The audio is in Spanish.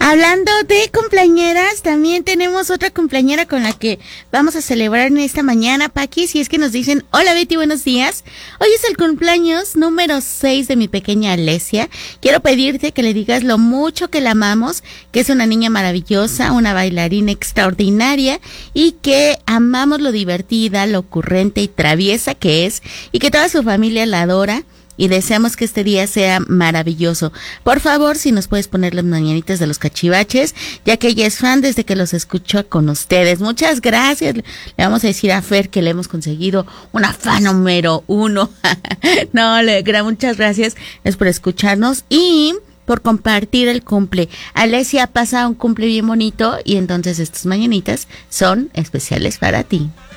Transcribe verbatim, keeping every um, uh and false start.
Hablando de cumpleañeras, también tenemos otra cumpleañera con la que vamos a celebrar en esta mañana, Paqui, si es que nos dicen, hola Betty, buenos días. Hoy es el cumpleaños número seis de mi pequeña Alesia. Quiero pedirte que le digas lo mucho que la amamos, que es una niña maravillosa, una bailarina extraordinaria y que amamos lo divertida, lo ocurrente y traviesa que es y que toda su familia la adora. Y deseamos que este día sea maravilloso. Por favor, si nos puedes poner las mañanitas de los cachivaches, ya que ella es fan desde que los escucho con ustedes. Muchas gracias. Le vamos a decir a Fer que le hemos conseguido una fan número uno. No, le, muchas gracias. Es por escucharnos y por compartir el cumple. Alesia pasa un cumple bien bonito y entonces estas mañanitas son especiales para ti.